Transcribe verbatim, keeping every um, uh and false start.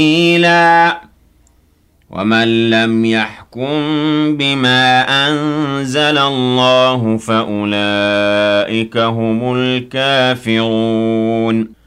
إِلَى وَمَن لَّمْ يَحْكُم بِمَا أَنزَلَ اللَّهُ فَأُولَٰئِكَ هُمُ الْكَافِرُونَ